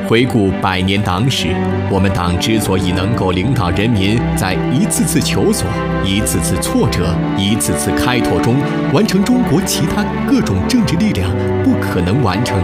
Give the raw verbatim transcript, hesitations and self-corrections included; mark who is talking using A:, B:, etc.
A: 回顾百年党史，我们党之所以能够领导人民在一次次求索、一次次挫折、一次次开拓中完成中国其他各种政治力量不可能完成